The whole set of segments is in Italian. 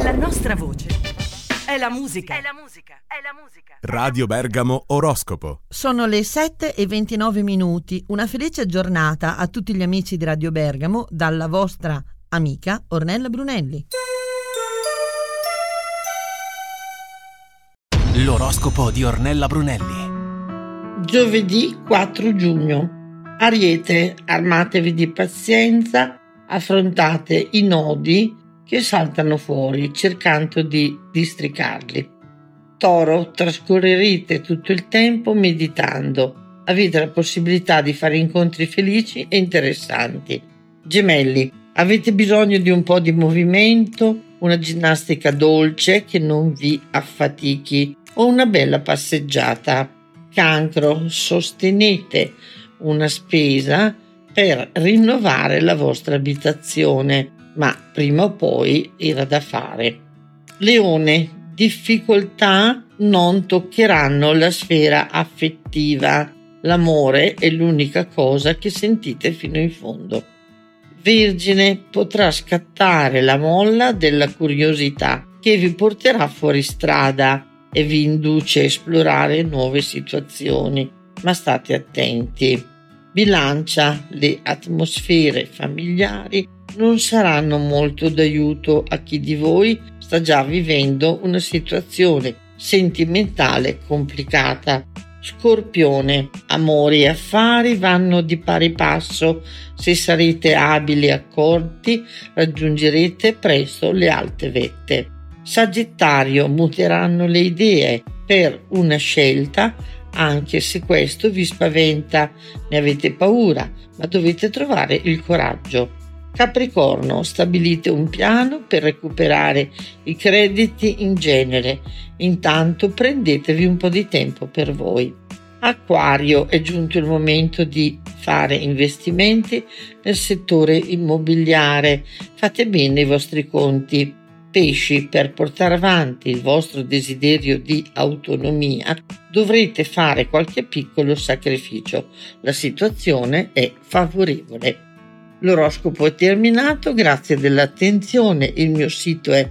La nostra voce è la musica. È la musica. È la musica. Radio Bergamo Oroscopo. Sono le 7:29. Una felice giornata a tutti gli amici di Radio Bergamo dalla vostra amica Ornella Brunelli. L'oroscopo di Ornella Brunelli. Giovedì 4 giugno. Ariete, armatevi di pazienza, affrontate i nodi che saltano fuori cercando di districarli. Toro, trascorrerete tutto il tempo meditando. Avete la possibilità di fare incontri felici e interessanti. Gemelli, avete bisogno di un po' di movimento, una ginnastica dolce che non vi affatichi o una bella passeggiata. Cancro, sostenete una spesa per rinnovare la vostra abitazione, ma prima o poi era da fare. Leone, difficoltà non toccheranno la sfera affettiva. L'amore è l'unica cosa che sentite fino in fondo. Vergine, potrà scattare la molla della curiosità che vi porterà fuori strada e vi induce a esplorare nuove situazioni, ma state attenti. Bilancia, le atmosfere familiari non saranno molto d'aiuto a chi di voi sta già vivendo una situazione sentimentale complicata. Scorpione, amori e affari vanno di pari passo. Se sarete abili e accorti, raggiungerete presto le alte vette. Sagittario, muteranno le idee per una scelta, anche se questo vi spaventa, ne avete paura, ma dovete trovare il coraggio. Capricorno, stabilite un piano per recuperare i crediti in genere, intanto prendetevi un po' di tempo per voi. Acquario, è giunto il momento di fare investimenti nel settore immobiliare, fate bene i vostri conti. Pesci, per portare avanti il vostro desiderio di autonomia dovrete fare qualche piccolo sacrificio. La situazione è favorevole. L'oroscopo è terminato, grazie dell'attenzione. Il mio sito è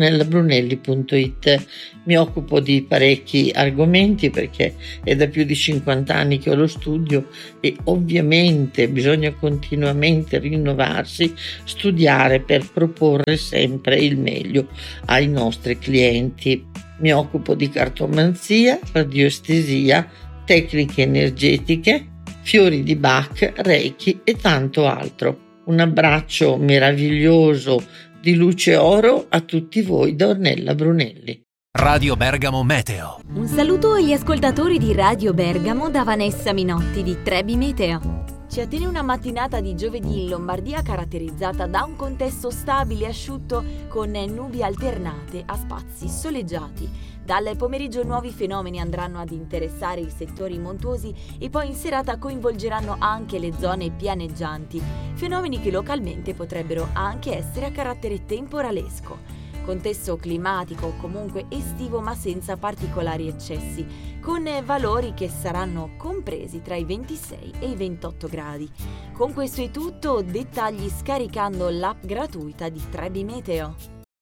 ornellabrunelli.it. Mi occupo di parecchi argomenti perché è da più di 50 anni che ho lo studio e ovviamente bisogna continuamente rinnovarsi, studiare per proporre sempre il meglio ai nostri clienti. Mi occupo di cartomanzia, radioestesia, tecniche energetiche, fiori di Bach, Reiki e tanto altro. Un abbraccio meraviglioso di luce oro a tutti voi da Ornella Brunelli. Radio Bergamo Meteo. Un saluto agli ascoltatori di Radio Bergamo da Vanessa Minotti di Trebi Meteo. Ci attiene una mattinata di giovedì in Lombardia caratterizzata da un contesto stabile e asciutto con nubi alternate a spazi soleggiati. Dal pomeriggio nuovi fenomeni andranno ad interessare i settori montuosi e poi in serata coinvolgeranno anche le zone pianeggianti, fenomeni che localmente potrebbero anche essere a carattere temporalesco. Contesto climatico comunque estivo ma senza particolari eccessi, con valori che saranno compresi tra i 26 e i 28 gradi. Con questo è tutto, dettagli scaricando l'app gratuita di Trebi Meteo.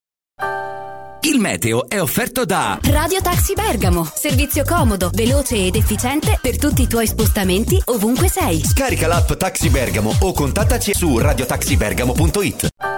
Il meteo è offerto da Radio Taxi Bergamo, servizio comodo, veloce ed efficiente per tutti i tuoi spostamenti ovunque sei. Scarica l'app Taxi Bergamo o contattaci su radiotaxibergamo.it.